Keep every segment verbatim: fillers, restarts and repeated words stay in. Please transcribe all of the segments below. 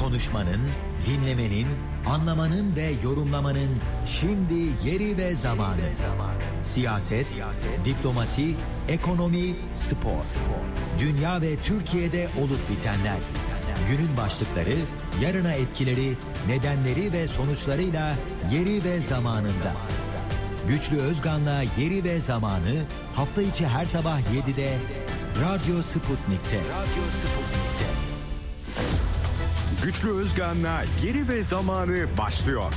Konuşmanın, dinlemenin, anlamanın ve yorumlamanın şimdi yeri ve zamanı. Siyaset, Siyaset diplomasi, ekonomi, spor. spor. Dünya ve Türkiye'de olup bitenler. Günün başlıkları, yarına etkileri, nedenleri ve sonuçlarıyla yeri ve zamanında. Güçlü Özgan'la Yeri ve Zamanı hafta içi her sabah yedide Radyo Sputnik'te. Radyo Sputnik'te. Güçlü Özgan'la Yeri ve Zamanı başlıyor.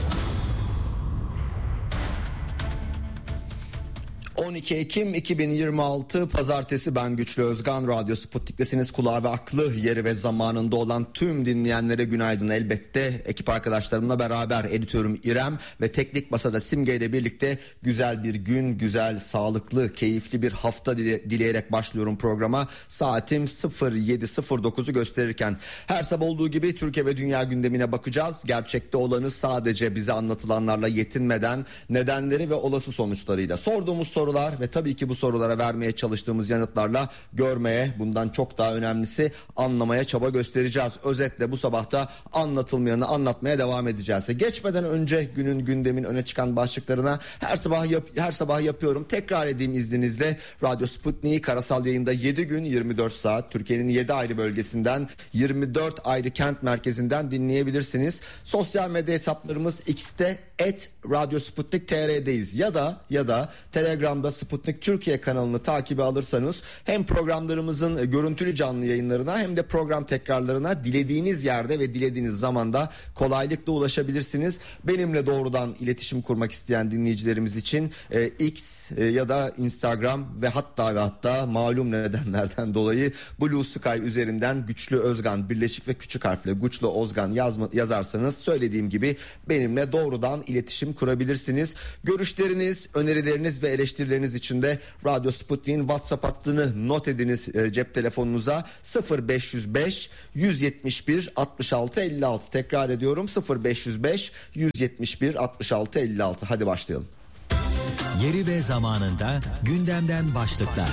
on iki Ekim iki bin yirmi altı Pazartesi, ben Güçlü Özgan. Radyo Sputnik'tesiniz. Kulağı ve aklı yeri ve zamanında olan tüm dinleyenlere günaydın. Elbette ekip arkadaşlarımla beraber editörüm İrem ve teknik masada Simge ile birlikte güzel bir gün, güzel, sağlıklı, keyifli bir hafta dile- dileyerek başlıyorum programa. Saatim sıfır yedi sıfır dokuzu gösterirken her sabah olduğu gibi Türkiye ve dünya gündemine bakacağız. Gerçekte olanı sadece bize anlatılanlarla yetinmeden nedenleri ve olası sonuçlarıyla, sorduğumuz sorular ve tabii ki bu sorulara vermeye çalıştığımız yanıtlarla görmeye, bundan çok daha önemlisi anlamaya çaba göstereceğiz. Özetle bu sabahta anlatılmayanı anlatmaya devam edeceğiz. Geçmeden önce günün, gündemin öne çıkan başlıklarına her sabah yap, her sabah yapıyorum. Tekrar edeyim izninizle. Radyo Sputnik'i karasal yayında yedi gün yirmi dört saat Türkiye'nin yedi ayrı bölgesinden, yirmi dört ayrı kent merkezinden dinleyebilirsiniz. Sosyal medya hesaplarımız X'te et Radyo Sputnik T R'deyiz ya da ya da Telegram'da Sputnik Türkiye kanalını takibe alırsanız hem programlarımızın görüntülü canlı yayınlarına hem de program tekrarlarına dilediğiniz yerde ve dilediğiniz zamanda kolaylıkla ulaşabilirsiniz. Benimle doğrudan iletişim kurmak isteyen dinleyicilerimiz için e, X e, ya da Instagram ve hatta ve hatta malum nedenlerden dolayı Blue Sky üzerinden Güçlü Özgan, birleşik ve küçük harfle Güçlü Özgan yazma, yazarsanız söylediğim gibi benimle doğrudan iletişim kurabilirsiniz. Görüşleriniz, önerileriniz ve eleştirileriniz için de Radyo Sputnik'in WhatsApp hattını not ediniz e, cep telefonunuza. Sıfır beş yüz beş yüz yetmiş bir altmış altı elli altı. Tekrar ediyorum, sıfır beş yüz beş yüz yetmiş bir altmış altı elli altı. Hadi başlayalım. Yeri ve zamanında gündemden başlıklar.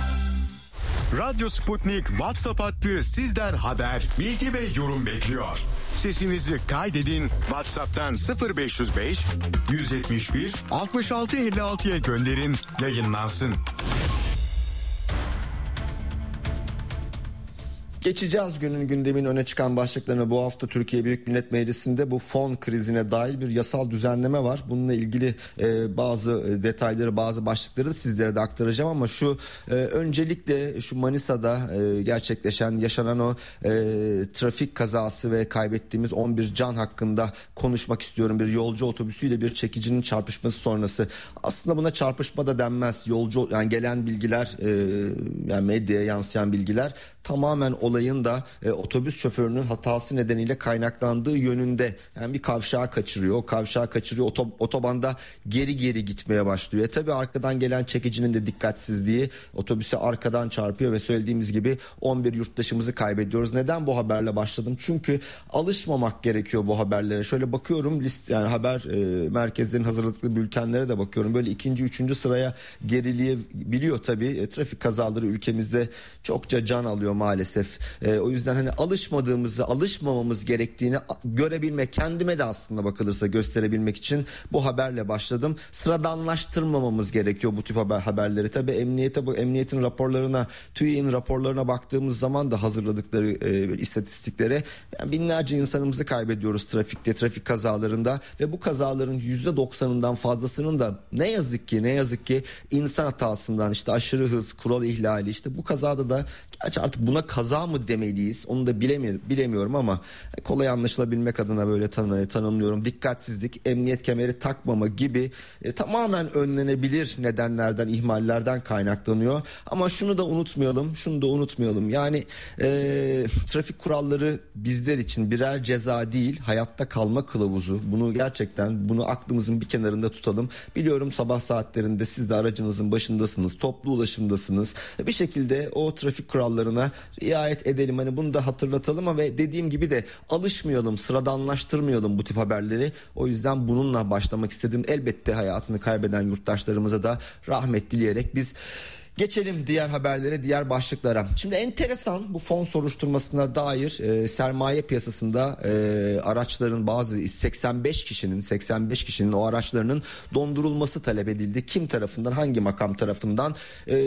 Radyo Sputnik WhatsApp hattı sizden haber, bilgi ve yorum bekliyor. Sesinizi kaydedin, WhatsApp'tan sıfır beş yüz beş yüz yetmiş bir altmış altı elli altıya gönderin, yayınlansın. Geçeceğiz günün, gündemin öne çıkan başlıklarına. Bu hafta Türkiye Büyük Millet Meclisi'nde bu fon krizine dair bir yasal düzenleme var. Bununla ilgili e, bazı detayları, bazı başlıkları da sizlere de aktaracağım ama şu e, öncelikle şu Manisa'da e, gerçekleşen, yaşanan o e, trafik kazası ve kaybettiğimiz on bir can hakkında konuşmak istiyorum. Bir yolcu otobüsüyle bir çekicinin çarpışması sonrası. Aslında buna çarpışma da denmez. Yolcu, yani gelen bilgiler, e, yani medyaya yansıyan bilgiler tamamen olayın da e, otobüs şoförünün hatası nedeniyle kaynaklandığı yönünde. Yani bir kavşağı kaçırıyor, o kavşağı kaçırıyor, otob- otobanda geri geri gitmeye başlıyor. E tabi arkadan gelen çekicinin de dikkatsizliği otobüse arkadan çarpıyor ve söylediğimiz gibi on bir yurttaşımızı kaybediyoruz. Neden bu haberle başladım? Çünkü alışmamak gerekiyor bu haberlere. Şöyle bakıyorum, list yani haber e, merkezlerinin hazırladıkları bültenlere de bakıyorum. Böyle ikinci, üçüncü sıraya gerileyebiliyor tabi. E, trafik kazaları ülkemizde çokça can alıyor maalesef. E, o yüzden hani alışmadığımızı, alışmamamız gerektiğini görebilmek, kendime de aslında bakılırsa gösterebilmek için bu haberle başladım. Sıradanlaştırmamamız gerekiyor bu tip haber, haberleri. Tabii emniyete, bu emniyetin raporlarına, TÜİK'in raporlarına baktığımız zaman da hazırladıkları e, istatistiklere yani binlerce insanımızı kaybediyoruz trafikte, trafik kazalarında ve bu kazaların yüzde doksanından fazlasının da ne yazık ki ne yazık ki insan hatasından, işte aşırı hız, kural ihlali, işte bu kazada da gerçi artık buna kaza mı demeliyiz onu da bilemi- bilemiyorum ama kolay anlaşılabilmek adına böyle tanı- tanımlıyorum. Dikkatsizlik, emniyet kemeri takmama gibi e, tamamen önlenebilir nedenlerden, ihmallerden kaynaklanıyor. Ama şunu da unutmayalım, şunu da unutmayalım. Yani e, trafik kuralları bizler için birer ceza değil, hayatta kalma kılavuzu. Bunu gerçekten, bunu aklımızın bir kenarında tutalım. Biliyorum sabah saatlerinde siz de aracınızın başındasınız, toplu ulaşımdasınız. Bir şekilde o trafik kurallarına riayet edelim. Hani bunu da hatırlatalım ama ve dediğim gibi de alışmayalım, sıradanlaştırmayalım bu tip haberleri. O yüzden bununla başlamak istedim. Elbette hayatını kaybeden yurttaşlarımıza da rahmet dileyerek biz Geçelim diğer haberlere, diğer başlıklara. Şimdi enteresan, bu fon soruşturmasına dair e, sermaye piyasasında e, araçların bazı seksen beş kişinin seksen beş kişinin o araçlarının dondurulması talep edildi. Kim tarafından, hangi makam tarafından? E,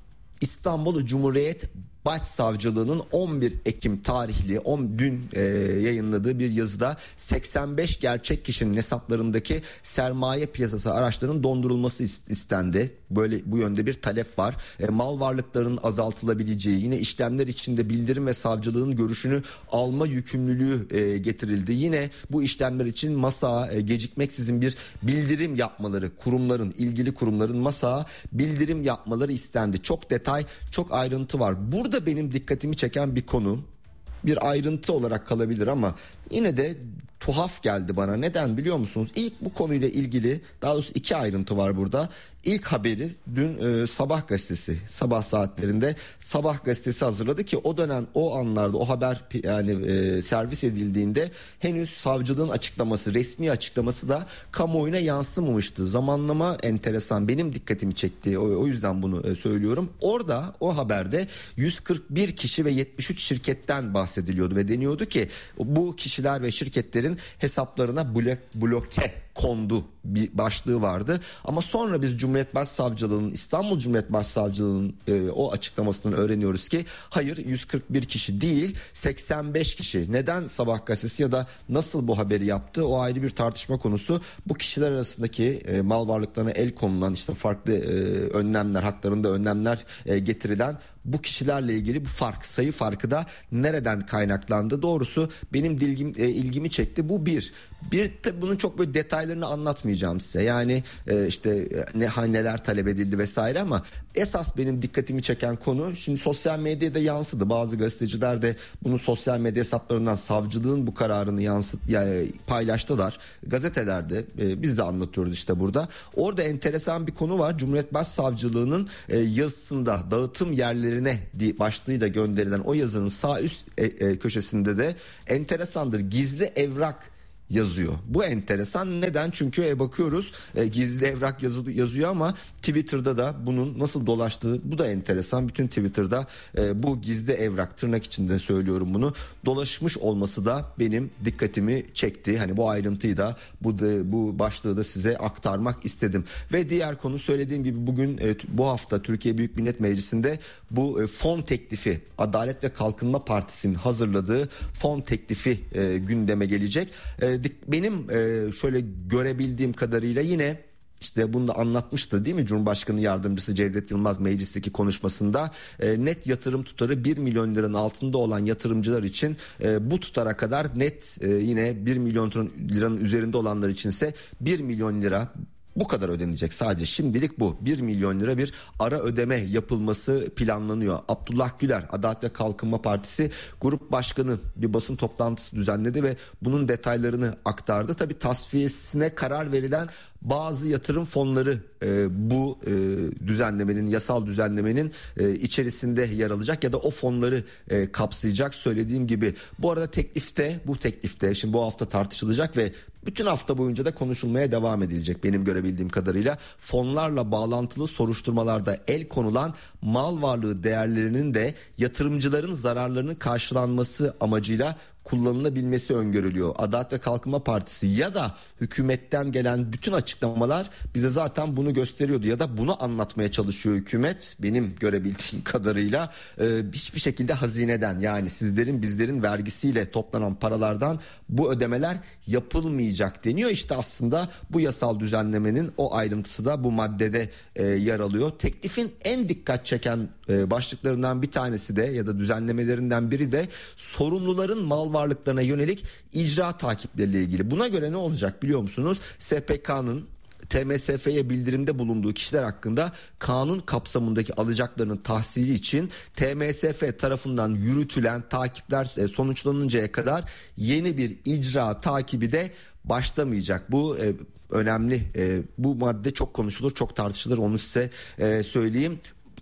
İstanbul Cumhuriyet Başsavcılığı'nın on bir Ekim tarihli on dün e, yayınladığı bir yazıda seksen beş gerçek kişinin hesaplarındaki sermaye piyasası araçlarının dondurulması istendi. Böyle bu yönde bir talep var. E, mal varlıklarının azaltılabileceği, yine işlemler içinde bildirim ve savcılığın görüşünü alma yükümlülüğü e, getirildi. Yine bu işlemler için masaya e, gecikmeksizin bir bildirim yapmaları, kurumların, ilgili kurumların masaya bildirim yapmaları istendi. Çok detay, çok ayrıntı var. Burada benim dikkatimi çeken bir konu, bir ayrıntı olarak kalabilir ama yine de tuhaf geldi bana. Neden biliyor musunuz? İlk bu konuyla ilgili, daha doğrusu iki ayrıntı var burada. İlk haberi dün e, Sabah gazetesi, sabah saatlerinde Sabah gazetesi hazırladı ki o dönem, o anlarda o haber yani e, servis edildiğinde henüz savcılığın açıklaması, resmi açıklaması da kamuoyuna yansımamıştı. Zamanlama enteresan, benim dikkatimi çekti. O, o yüzden bunu e, söylüyorum. Orada o haberde yüz kırk bir kişi ve yetmiş üç şirketten bahsediliyordu ve deniyordu ki bu kişiler ve şirketlerin hesaplarına blok, bloke kondu bir başlığı vardı. Ama sonra biz Cumhuriyet Başsavcılığı'nın, İstanbul Cumhuriyet Başsavcılığı'nın e, o açıklamasından öğreniyoruz ki hayır, yüz kırk bir kişi değil, seksen beş kişi. Neden Sabah gazetesi ya da nasıl bu haberi yaptı, o ayrı bir tartışma konusu. Bu kişiler arasındaki e, mal varlıklarına el konulan, işte farklı e, önlemler, haklarında önlemler e, getirilen bu kişilerle ilgili bu fark, sayı farkı da nereden kaynaklandı? Doğrusu benim dilgim, e, ilgimi çekti. Bu bir. Bir tabii bunun çok böyle detaylarını anlatmayacağım size. Yani e, işte ne neler talep edildi vesaire, ama esas benim dikkatimi çeken konu, şimdi sosyal medyada yansıdı. Bazı gazeteciler de bunu sosyal medya hesaplarından savcılığın bu kararını yansıt yani paylaştılar. Gazetelerde e, biz de anlatıyoruz işte burada. Orada enteresan bir konu var. Cumhuriyet Başsavcılığı'nın e, yazısında dağıtım yerleri ne başlığıyla gönderilen o yazının sağ üst e, e, köşesinde de enteresandır, gizli evrak yazıyor. Bu enteresan. Neden? Çünkü e, bakıyoruz e, gizli evrak yazı, yazıyor ama Twitter'da da bunun nasıl dolaştığı, bu da enteresan. Bütün Twitter'da e, bu gizli evrak, tırnak içinde söylüyorum bunu, dolaşmış olması da benim dikkatimi çekti. Hani bu ayrıntıyı da bu da, bu başlığı da size aktarmak istedim. Ve diğer konu, söylediğim gibi bugün e, bu hafta Türkiye Büyük Millet Meclisi'nde bu e, fon teklifi, Adalet ve Kalkınma Partisi'nin hazırladığı fon teklifi e, gündeme gelecek. E, benim e, şöyle görebildiğim kadarıyla yine işte bunu da anlatmıştı değil mi Cumhurbaşkanı Yardımcısı Cevdet Yılmaz meclisteki konuşmasında, e, net yatırım tutarı bir milyon liranın altında olan yatırımcılar için e, bu tutara kadar, net e, yine bir milyon liranın üzerinde olanlar içinse bir milyon lira bu kadar ödenecek. Sadece şimdilik bu. bir milyon lira bir ara ödeme yapılması planlanıyor. Abdullah Güler, Adalet ve Kalkınma Partisi Grup Başkanı bir basın toplantısı düzenledi ve bunun detaylarını aktardı. Tabii tasfiyesine karar verilen bazı yatırım fonları e, bu e, düzenlemenin, yasal düzenlemenin e, içerisinde yer alacak ya da o fonları e, kapsayacak. Söylediğim gibi bu arada teklifte, bu teklifte şimdi bu hafta tartışılacak ve bütün hafta boyunca da konuşulmaya devam edilecek benim görebildiğim kadarıyla. Fonlarla bağlantılı soruşturmalarda el konulan mal varlığı değerlerinin de yatırımcıların zararlarının karşılanması amacıyla kullanılabilmesi öngörülüyor. Adalet ve Kalkınma Partisi ya da hükümetten gelen bütün açıklamalar bize zaten bunu gösteriyordu ya da bunu anlatmaya çalışıyor hükümet. Benim görebildiğim kadarıyla e, hiçbir şekilde hazineden, yani sizlerin bizlerin vergisiyle toplanan paralardan bu ödemeler yapılmayacak deniyor. İşte aslında bu yasal düzenlemenin o ayrıntısı da bu maddede e, yer alıyor. Teklifin en dikkat çeken e, başlıklarından bir tanesi de ya da düzenlemelerinden biri de sorumluların mal varlıklarına yönelik icra takipleriyle ilgili. Buna göre ne olacak biliyor musunuz? S P K'nın T M S F'ye bildirimde bulunduğu kişiler hakkında kanun kapsamındaki alacaklarının tahsili için T M S F tarafından yürütülen takipler sonuçlanıncaya kadar yeni bir icra takibi de başlamayacak. Bu e, önemli. E, bu madde çok konuşulur, çok tartışılır, onu size e, söyleyeyim.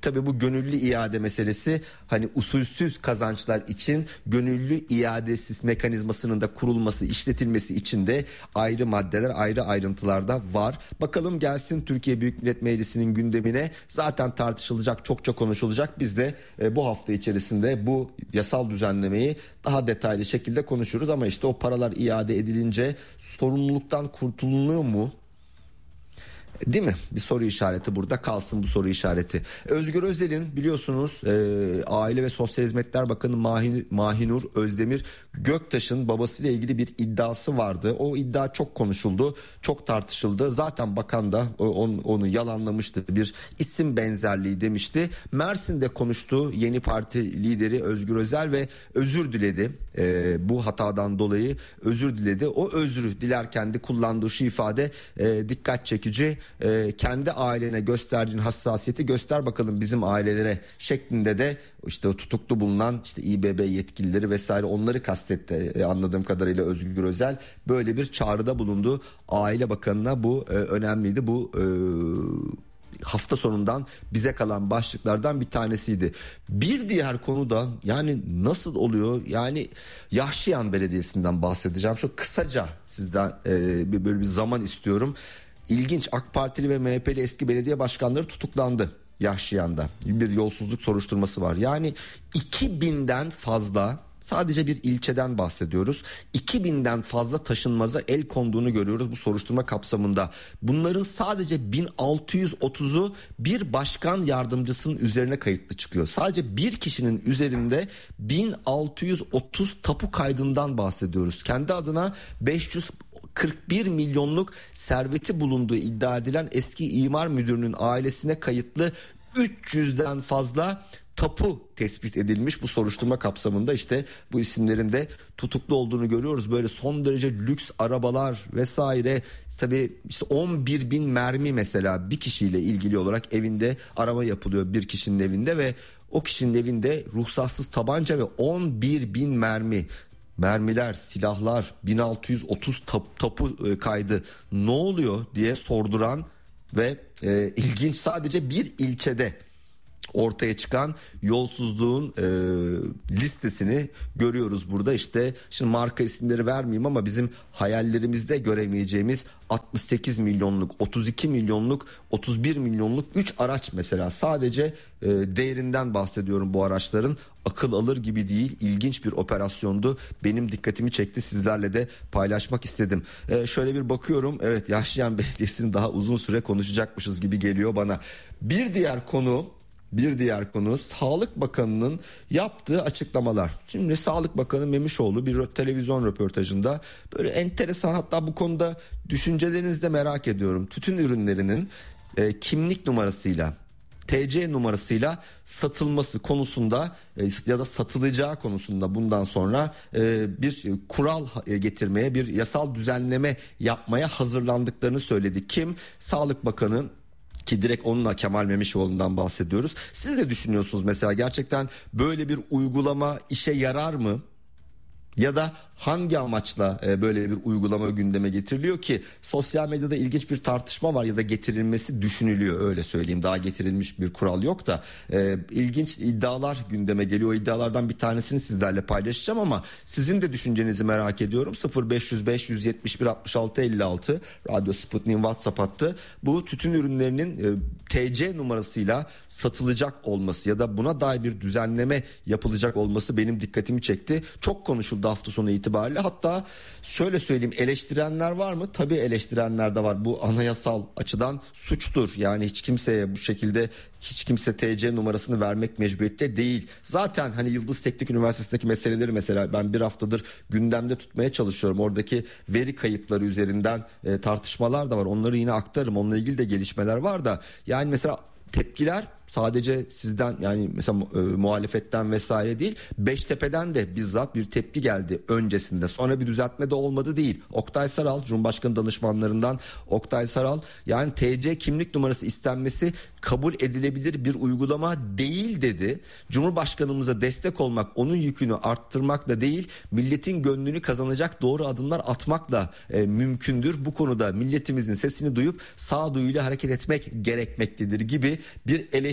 Tabii bu gönüllü iade meselesi hani usulsüz kazançlar için gönüllü iadesiz mekanizmasının da kurulması, işletilmesi için de ayrı maddeler, ayrı ayrıntılar da var. Bakalım gelsin Türkiye Büyük Millet Meclisi'nin gündemine. Zaten tartışılacak, çokça konuşulacak. Biz de e, bu hafta içerisinde bu yasal düzenlemeyi daha detaylı şekilde konuşuruz. Ama işte o paralar iade edilince sorumluluktan kurtulunuyor mu? Değil mi? Bir soru işareti burada kalsın, bu soru işareti. Özgür Özel'in biliyorsunuz e, Aile ve Sosyal Hizmetler Bakanı Mahin, Mahinur Özdemir Göktaş'ın babasıyla ilgili bir iddiası vardı. O iddia çok konuşuldu, çok tartışıldı. Zaten bakan da onu, onu yalanlamıştı. Bir isim benzerliği demişti. Mersin'de konuştu Yeni Parti lideri Özgür Özel ve özür diledi. E, bu hatadan dolayı özür diledi. O özrü dilerken de kullandığı şu ifade e, dikkat çekici. E, kendi ailene gösterdiğin hassasiyeti göster bakalım bizim ailelere şeklinde de işte tutuklu bulunan işte İBB yetkilileri vesaire onları kastetti e, anladığım kadarıyla Özgür Özel böyle bir çağrıda bulundu. Aile Bakanı'na bu e, önemliydi. Bu e, hafta sonundan bize kalan başlıklardan bir tanesiydi. Bir diğer konu da yani nasıl oluyor? Yani Yahşiyan Belediyesi'nden bahsedeceğim. Şu kısaca sizden e, böyle bir zaman istiyorum. İlginç, AK Partili ve M H P'li eski belediye başkanları tutuklandı Yahşiyan'da. Bir yolsuzluk soruşturması var. Yani iki binden fazla, sadece bir ilçeden bahsediyoruz, iki binden fazla taşınmaza el konduğunu görüyoruz bu soruşturma kapsamında. Bunların sadece bin altı yüz otuzu bir başkan yardımcısının üzerine kayıtlı çıkıyor. Sadece bir kişinin üzerinde bin altı yüz otuz tapu kaydından bahsediyoruz. Kendi adına beş yüz kırk bir milyonluk serveti bulunduğu iddia edilen eski imar müdürünün ailesine kayıtlı üç yüzden fazla tapu tespit edilmiş bu soruşturma kapsamında. İşte bu isimlerin de tutuklu olduğunu görüyoruz. Böyle son derece lüks arabalar vesaire. Tabii işte on bir bin mermi mesela bir kişiyle ilgili olarak evinde arama yapılıyor bir kişinin evinde ve o kişinin evinde ruhsatsız tabanca ve on bir bin mermi. Mermiler, silahlar, bin altı yüz otuz tap, tapu e, kaydı ne oluyor diye sorduran ve e, ilginç sadece bir ilçede ortaya çıkan yolsuzluğun e, listesini görüyoruz burada. İşte şimdi marka isimleri vermeyeyim ama bizim hayallerimizde göremeyeceğimiz altmış sekiz milyonluk, otuz iki milyonluk, otuz bir milyonluk üç araç mesela, sadece e, değerinden bahsediyorum bu araçların. Akıl alır gibi değil, ilginç bir operasyondu. Benim dikkatimi çekti, sizlerle de paylaşmak istedim. Ee, şöyle bir bakıyorum, evet Yahşiyan Belediyesi'ni daha uzun süre konuşacakmışız gibi geliyor bana. Bir diğer konu, bir diğer konu Sağlık Bakanı'nın yaptığı açıklamalar. Şimdi Sağlık Bakanı Memişoğlu bir televizyon röportajında böyle enteresan, hatta bu konuda düşüncelerinizi de merak ediyorum. Tütün ürünlerinin e, kimlik numarasıyla, T C numarasıyla satılması konusunda ya da satılacağı konusunda bundan sonra bir kural getirmeye, bir yasal düzenleme yapmaya hazırlandıklarını söyledi. Kim? Sağlık Bakanı, ki direkt onunla, Kemal Memişoğlu'ndan bahsediyoruz. Siz ne düşünüyorsunuz mesela, gerçekten böyle bir uygulama işe yarar mı? Ya da hangi amaçla böyle bir uygulama gündeme getiriliyor ki? Sosyal medyada ilginç bir tartışma var ya da getirilmesi düşünülüyor, öyle söyleyeyim. Daha getirilmiş bir kural yok da e, ilginç iddialar gündeme geliyor. O iddialardan bir tanesini sizlerle paylaşacağım ama sizin de düşüncenizi merak ediyorum. sıfır beş yüz beş yüz yetmiş bir altmış altı elli altı Radyo Sputnik'in WhatsApp hattı. Bu tütün ürünlerinin e, T C numarasıyla satılacak olması ya da buna dair bir düzenleme yapılacak olması benim dikkatimi çekti. Çok konuşuldu hafta sonu itibariyle. Hatta şöyle söyleyeyim, eleştirenler var mı? Tabii eleştirenler de var. Bu anayasal açıdan suçtur. Yani hiç kimseye bu şekilde, hiç kimse T C numarasını vermek mecburiyette değil. Zaten hani Yıldız Teknik Üniversitesi'ndeki meseleleri mesela ben bir haftadır gündemde tutmaya çalışıyorum. Oradaki veri kayıpları üzerinden e, tartışmalar da var. Onları yine aktarırım. Onunla ilgili de gelişmeler var da. Yani mesela tepkiler sadece sizden, yani mesela e, muhalefetten vesaire değil, Beştepe'den de bizzat bir tepki geldi öncesinde. Sonra bir düzeltme de olmadı değil. Oktay Saral, Cumhurbaşkanı danışmanlarından Oktay Saral, yani T C kimlik numarası istenmesi kabul edilebilir bir uygulama değil dedi. Cumhurbaşkanımıza destek olmak, onun yükünü arttırmakla değil, milletin gönlünü kazanacak doğru adımlar atmakla e, mümkündür. Bu konuda milletimizin sesini duyup sağduyuyla hareket etmek gerekmektedir gibi bir eleştiri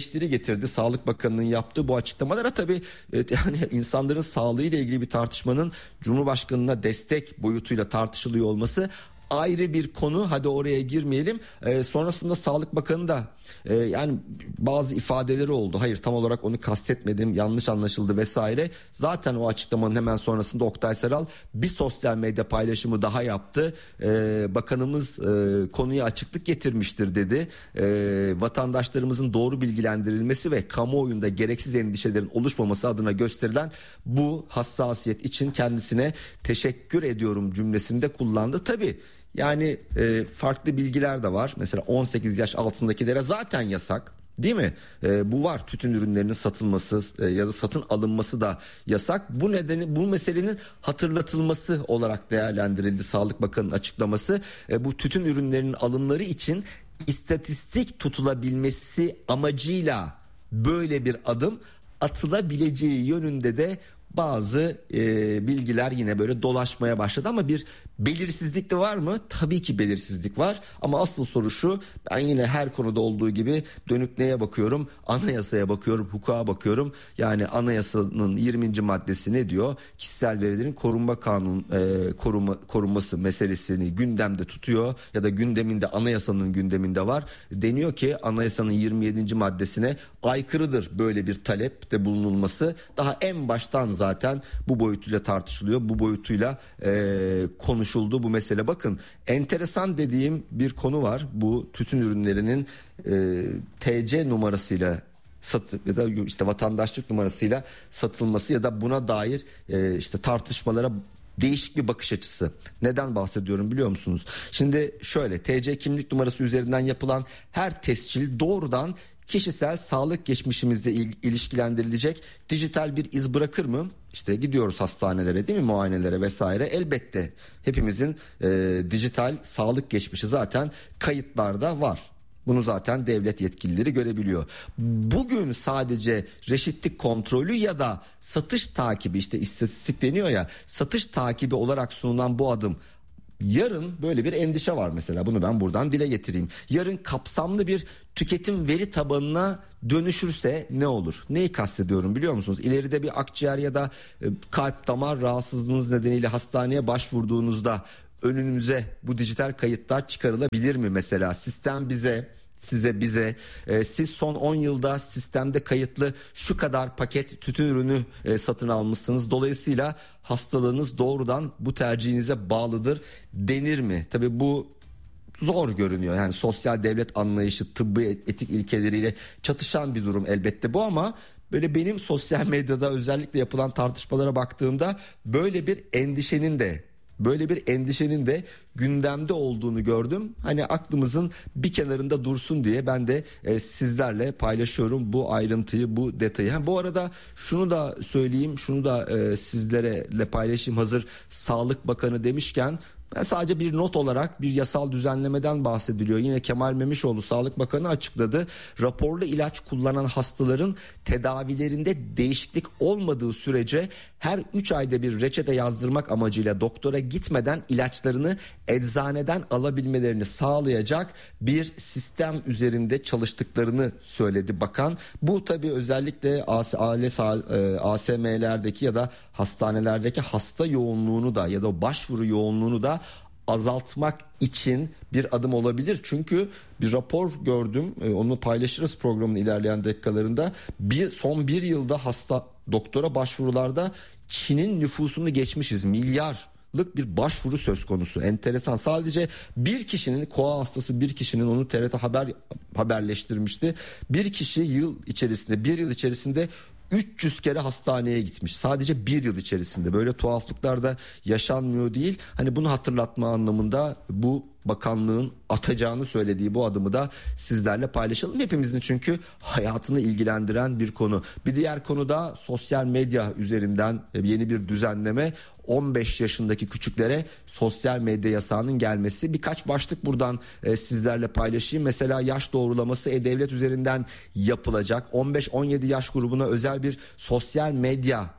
eleştiri getirdi Sağlık Bakanı'nın yaptığı bu açıklamalara. Tabii yani insanların sağlığıyla ilgili bir tartışmanın Cumhurbaşkanı'na destek boyutuyla tartışılıyor olması ayrı bir konu. Hadi oraya girmeyelim. Ee, sonrasında Sağlık Bakanı da e, yani bazı ifadeleri oldu. Hayır, tam olarak onu kastetmedim, yanlış anlaşıldı vesaire. Zaten o açıklamanın hemen sonrasında Oktay Saral bir sosyal medya paylaşımı daha yaptı. Ee, bakanımız e, konuya açıklık getirmiştir dedi. Ee, vatandaşlarımızın doğru bilgilendirilmesi ve kamuoyunda gereksiz endişelerin oluşmaması adına gösterilen bu hassasiyet için kendisine teşekkür ediyorum cümlesini de kullandı. Tabii yani e, farklı bilgiler de var. Mesela on sekiz yaş altındakilere zaten yasak, değil mi? E, bu var, tütün ürünlerinin satılması e, ya da satın alınması da yasak. Bu nedeni, bu meselenin hatırlatılması olarak değerlendirildi Sağlık Bakanı'nın açıklaması. E, bu tütün ürünlerinin alımları için istatistik tutulabilmesi amacıyla böyle bir adım atılabileceği yönünde de bazı e, bilgiler yine böyle dolaşmaya başladı. Ama bir belirsizlik de var mı? Tabii ki belirsizlik var. Ama asıl soru şu: ben yine her konuda olduğu gibi dönüp neye bakıyorum? Anayasaya bakıyorum, hukuka bakıyorum. Yani anayasanın yirminci maddesi ne diyor? Kişisel verilerin korunma kanun e, koruma, korunması meselesini gündemde tutuyor ya da gündeminde, anayasanın gündeminde var. Deniyor ki anayasanın yirmi yedinci maddesine aykırıdır böyle bir talepte bulunulması. Daha en baştan zaten bu boyutuyla tartışılıyor. Bu boyutuyla e, konuşuldu bu mesele. Bakın, enteresan dediğim bir konu var. Bu tütün ürünlerinin e, T C numarasıyla satıp ya da işte vatandaşlık numarasıyla satılması ya da buna dair e, işte tartışmalara değişik bir bakış açısı. Neden bahsediyorum biliyor musunuz? Şimdi şöyle, T C kimlik numarası üzerinden yapılan her tescil doğrudan kişisel sağlık geçmişimizle il- ilişkilendirilecek dijital bir iz bırakır mı? İşte gidiyoruz hastanelere, değil mi, muayenelere vesaire. Elbette hepimizin e, dijital sağlık geçmişi zaten kayıtlarda var. Bunu zaten devlet yetkilileri görebiliyor. Bugün sadece reşitlik kontrolü ya da satış takibi, işte istatistik deniyor ya, satış takibi olarak sunulan bu adım, yarın böyle bir endişe var mesela, bunu ben buradan dile getireyim. Yarın kapsamlı bir tüketim veri tabanına dönüşürse ne olur? Neyi kastediyorum biliyor musunuz? İleride bir akciğer ya da kalp damar rahatsızlığınız nedeniyle hastaneye başvurduğunuzda önünüze bu dijital kayıtlar çıkarılabilir mi mesela? Sistem bize size bize e, siz son on yılda sistemde kayıtlı şu kadar paket tütün ürünü e, satın almışsınız, dolayısıyla hastalığınız doğrudan bu tercihinize bağlıdır denir mi? Tabii bu zor görünüyor. Yani sosyal devlet anlayışı, tıbbi etik ilkeleriyle çatışan bir durum elbette bu, ama böyle benim sosyal medyada özellikle yapılan tartışmalara baktığımda böyle bir endişenin de Böyle bir endişenin de gündemde olduğunu gördüm. Hani aklımızın bir kenarında dursun diye ben de e, sizlerle paylaşıyorum bu ayrıntıyı, bu detayı. Ha, bu arada şunu da söyleyeyim, şunu da e, sizlerle paylaşayım hazır Sağlık Bakanı demişken. Ben sadece bir not olarak bir yasal düzenlemeden bahsediliyor. Yine Kemal Memişoğlu Sağlık Bakanı açıkladı. Raporlu ilaç kullanan hastaların tedavilerinde değişiklik olmadığı sürece her üç ayda bir reçete yazdırmak amacıyla doktora gitmeden ilaçlarını eczaneden alabilmelerini sağlayacak bir sistem üzerinde çalıştıklarını söyledi bakan. Bu tabii özellikle A S M'lerdeki ya da hastanelerdeki hasta yoğunluğunu da ya da başvuru yoğunluğunu da azaltmak için bir adım olabilir. Çünkü bir rapor gördüm, onu paylaşırız programın ilerleyen dakikalarında. Bir, son bir yılda hasta doktora başvurularda Çin'in nüfusunu geçmişiz. Milyarlık bir başvuru söz konusu. Enteresan. Sadece bir kişinin, koa hastası bir kişinin, onu T R T Haber haberleştirmişti. Bir kişi yıl içerisinde, bir yıl içerisinde üç yüz kere hastaneye gitmiş. Sadece bir yıl içerisinde. Böyle tuhaflıklar da yaşanmıyor değil. Hani bunu hatırlatma anlamında bu bakanlığın atacağını söylediği bu adımı da sizlerle paylaşalım. Hepimizin çünkü hayatını ilgilendiren bir konu. Bir diğer konu da sosyal medya üzerinden yeni bir düzenleme. on beş yaşındaki küçüklere sosyal medya yasağının gelmesi. Birkaç başlık buradan e, sizlerle paylaşayım. Mesela yaş doğrulaması e-devlet üzerinden yapılacak. on beş on yedi yaş grubuna özel bir sosyal medya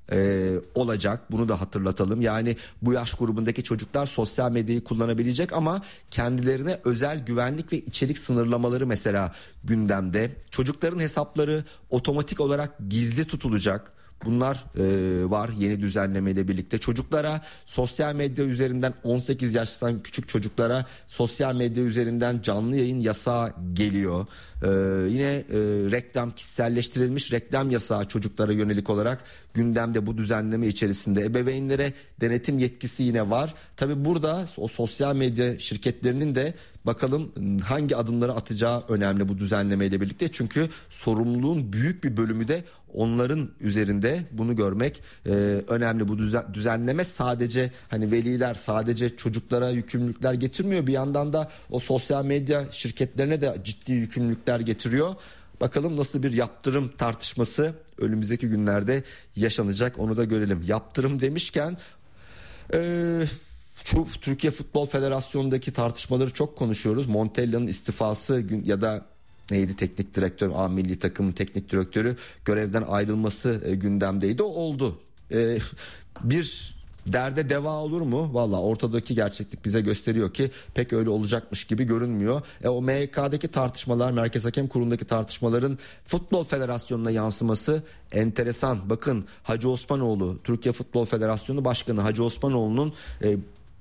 Ee, olacak, bunu da hatırlatalım. Yani bu yaş grubundaki çocuklar sosyal medyayı kullanabilecek ama kendilerine özel güvenlik ve içerik sınırlamaları mesela gündemde. Çocukların hesapları otomatik olarak gizli tutulacak. Bunlar e, var yeni düzenlemeyle birlikte. Çocuklara sosyal medya üzerinden, on sekiz yaştan küçük çocuklara sosyal medya üzerinden canlı yayın yasağı geliyor. Ee, yine e, reklam, kişiselleştirilmiş reklam yasağı çocuklara yönelik olarak gündemde bu düzenleme içerisinde. Ebeveynlere denetim yetkisi yine var. Tabii burada o sosyal medya şirketlerinin de bakalım hangi adımları atacağı önemli bu düzenlemeyle birlikte. Çünkü sorumluluğun büyük bir bölümü de onların üzerinde, bunu görmek e, önemli. Bu düzen, düzenleme sadece hani veliler, sadece çocuklara yükümlülükler getirmiyor. Bir yandan da o sosyal medya şirketlerine de ciddi yükümlülükler getiriyor. Bakalım nasıl bir yaptırım tartışması önümüzdeki günlerde yaşanacak, onu da görelim. Yaptırım demişken e, şu Türkiye Futbol Federasyonu'ndaki tartışmaları çok konuşuyoruz. Montella'nın istifası ya da neydi, teknik direktör, A milli takımın teknik direktörü görevden ayrılması e, gündemdeydi. O oldu. E, bir derde deva olur mu? Valla ortadaki gerçeklik bize gösteriyor ki pek öyle olacakmış gibi görünmüyor. E, o M H K'daki tartışmalar, Merkez Hakem Kurulu'ndaki tartışmaların Futbol Federasyonu'na yansıması enteresan. Bakın, Hacı Osmanoğlu, Türkiye Futbol Federasyonu Başkanı Hacı Osmanoğlu'nun e,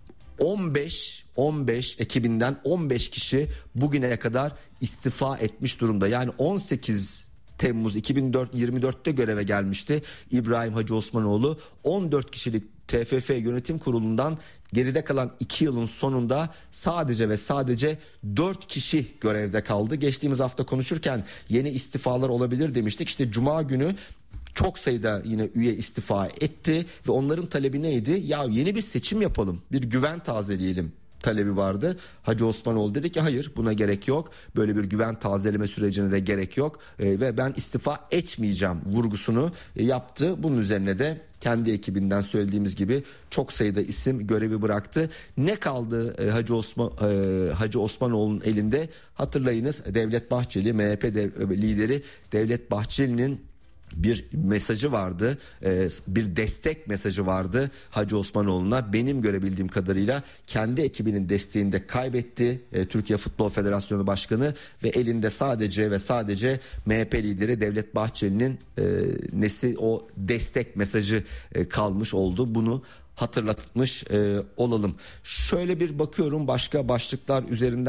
on beş on beş ekibinden on beş kişi bugüne kadar istifa etmiş durumda. Yani on sekiz Temmuz iki bin yirmi dörtte göreve gelmişti İbrahim Hacı Osmanoğlu. on dört kişilik T F F Yönetim Kurulu'ndan geride kalan iki yılın sonunda sadece ve sadece dört kişi görevde kaldı. Geçtiğimiz hafta konuşurken yeni istifalar olabilir demiştik. İşte Cuma günü çok sayıda yine üye istifa etti ve onların talebi neydi? Ya yeni bir seçim yapalım, bir güven tazeleyelim talebi vardı. Hacı Osmanoğlu dedi ki hayır, buna gerek yok. Böyle bir güven tazeleme sürecine de gerek yok. E, ve ben istifa etmeyeceğim vurgusunu e, yaptı. Bunun üzerine de kendi ekibinden söylediğimiz gibi çok sayıda isim görevi bıraktı. Ne kaldı e, Hacı Osman e, Hacı Osmanoğlu'nun elinde? Hatırlayınız, Devlet Bahçeli, M H P dev, lideri Devlet Bahçeli'nin bir mesajı vardı, bir destek mesajı vardı Hacı Osmanoğlu'na. Benim görebildiğim kadarıyla kendi ekibinin desteğini de kaybetti Türkiye Futbol Federasyonu Başkanı ve elinde sadece ve sadece M H P lideri Devlet Bahçeli'nin nesi o destek mesajı kalmış oldu. Bunu hatırlatmış olalım. Şöyle bir bakıyorum başka başlıklar üzerinden.